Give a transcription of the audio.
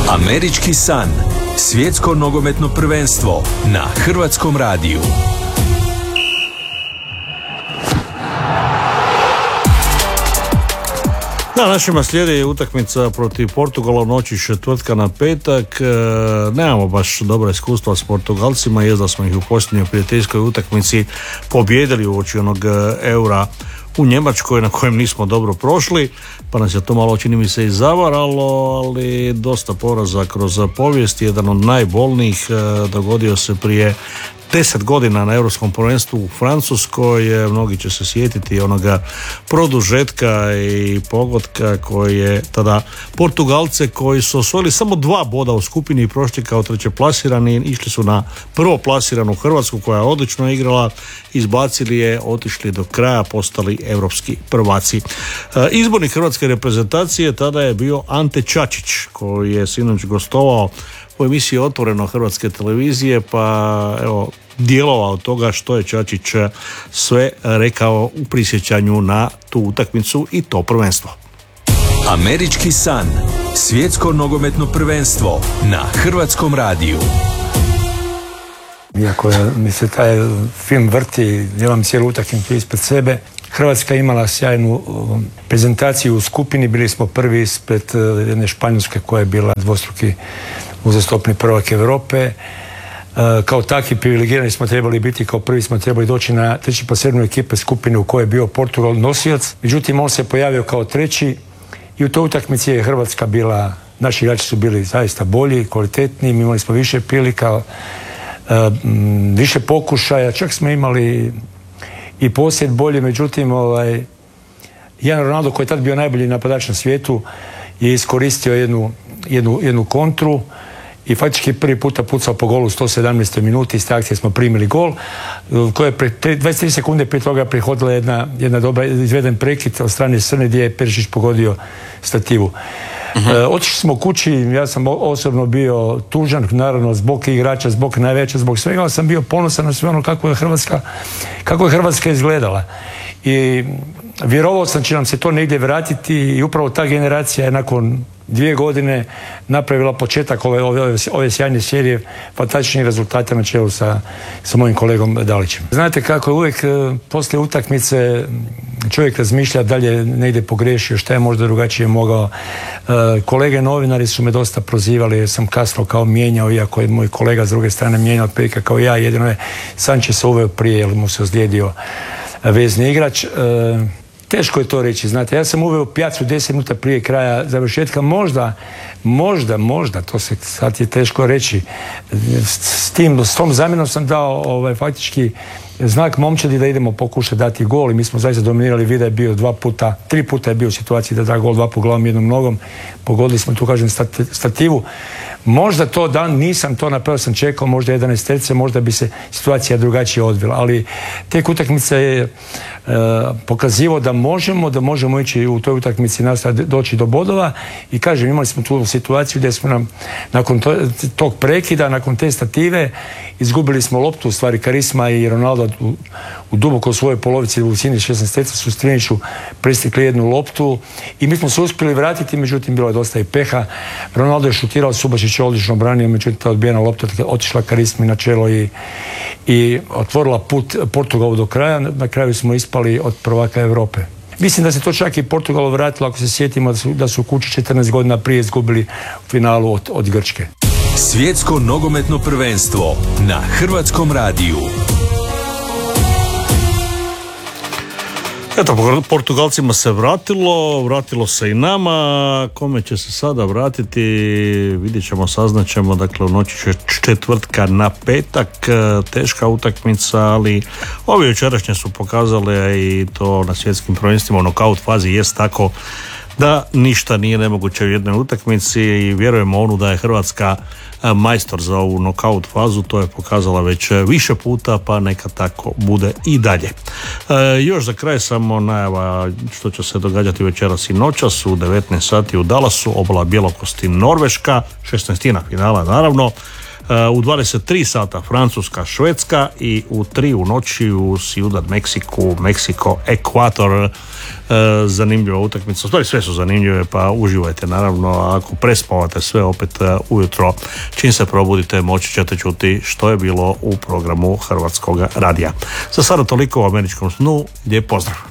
Američki san. Svjetsko nogometno prvenstvo na Hrvatskom radiju. Na našima slijedi utakmica protiv Portugala u noći četvrtka na petak. Nemamo baš dobra iskustva s Portugalcima, jest da smo ih u posljednjoj prijateljskoj utakmici pobijedili uoči onog eura u Njemačkoj na kojem nismo dobro prošli, pa nas je to malo, čini mi se, i zavaralo, ali dosta poraza kroz povijest. Jedan od najbolnijih dogodio se prije 10 godina na Europskom prvenstvu u Francuskoj. Mnogi će se sjetiti onoga produžetka i pogotka koji je tada Portugalce, koji su osvojili samo 2 boda u skupini i prošli kao trećeplasirani, išli su na prvoplasiranu Hrvatsku koja je odlično igrala, izbacili je, otišli do kraja, postali europski prvaci. Izbornik hrvatske reprezentacije tada je bio Ante Čačić, koji je sinoć gostovao u emisiji Otvoreno Hrvatske televizije, pa evo dijelova od toga što je Čačić sve rekao u prisjećanju na tu utakmicu i to prvenstvo. Američki san. Svjetsko nogometno prvenstvo na Hrvatskom radiju. Iako mi se taj film vrti, imam cijelu utakmicu ispred sebe. Hrvatska je imala sjajnu prezentaciju u skupini, bili smo prvi ispred jedne Španjolske koja je bila dvostruki uzastopni prvak Europe. Kao takvi privilegirani smo trebali biti, kao prvi smo trebali doći na treći posebnu ekipe skupine u kojoj je bio Portugal nosioc. Međutim, on se pojavio kao treći i u toj utakmici je Hrvatska bila, naši igrači su bili zaista bolji, kvalitetniji, imali smo više prilika, više pokušaja, čak smo imali i posjed bolje, međutim jedan Ronaldo koji je tad bio najbolji napadač na svijetu je iskoristio jednu kontru i faktički prvi puta pucao po golu u 117. minuti. Iz te akcije smo primili gol koja je 23 sekunde prije toga prihodila jedna dobra izveden prekid od strane Srne gdje je Perišić pogodio stativu. Otišli smo kući, ja sam osobno bio tužan, naravno zbog igrača, zbog najveća, zbog svega, ali sam bio ponosan na sve ono kako je Hrvatska izgledala. I vjerovao sam će nam se to negdje vratiti i upravo ta generacija je nakon 2 godine napravila početak ove sjajne serije, fantastičnih rezultata na čelu sa mojim kolegom Dalićem. Znate kako je uvijek poslije utakmice čovjek razmišlja da li je negdje pogriješio, šta je možda drugačije mogao. Kolege novinari su me dosta prozivali jer sam kasno kao mijenjao, iako je moj kolega s druge strane mijenjao otprilike kao ja, jedino je Sanče se uveo prije jer mu se ozlijedio vezni igrač. Teško je to reći, znate, ja sam uveo Pjacu 10 minuta prije kraja završetka, možda, to se sad je teško reći. S tom zamjenom sam dao faktički znak momčadi da idemo pokušati dati gol i mi smo zaista dominirali. Vida je bio 3 puta je bio u situaciji da da gol, 2 po glavom, 1 nogom. Pogodili smo tu, kažem, stativu. Možda to dan nisam to napravio, sam čekao možda 11 terce, možda bi se situacija drugačije odvila, ali tek utakmica je pokazivao da možemo ići u toj utakmici nastaviti doći do bodova i kažem, imali smo tu situaciju gdje smo nam nakon tog prekida, nakon te stative izgubili smo loptu, u stvari Karisma i Ronaldo u duboko svojoj polovici u visini 16 terca su Striniću prestekli jednu loptu i mi smo se uspjeli vratiti, međutim bilo je dosta i peha. Ronaldo je šutirao, Subašić je odlično branio, međutim ta odbijena lopta otišla Karismi na čelo i otvorila put Portugalu do kraja. Na kraju smo ispali od prvaka Europe. Mislim da se to čak i Portugalu vratilo, ako se sjetimo da su kući 14 godina prije izgubili u finalu od Grčke. Svjetsko nogometno prvenstvo na Hrvatskom radiju. Eto, Portugalcima se vratilo se i nama. Kome će se sada vratiti, vidjet ćemo, saznaćemo. Dakle, u noći četvrtka na petak, teška utakmica, ali ovi jučerašnje su pokazale i to na svjetskim prvenstvima u nokaut fazi jest tako da ništa nije nemoguće u jednoj utakmici i vjerujemo onu da je Hrvatska majstor za ovu nokaut fazu, to je pokazala već više puta, pa neka tako bude i dalje. Još za kraj samo najava što će se događati večeras i noćas u 19 sati u Dallasu, obala bjelokosti Norveška, 16. finala naravno. U 23 sata Francuska, Švedska i u 3 u noći u Ciudad Meksiko, Ekvator. Zanimljiva utakmica. U stvari sve su zanimljive, pa uživajte naravno. Ako prespavate sve opet ujutro, čim se probudite moći ćete čuti što je bilo u programu Hrvatskog radija. Za sada toliko o američkom snu. Lijep pozdrav.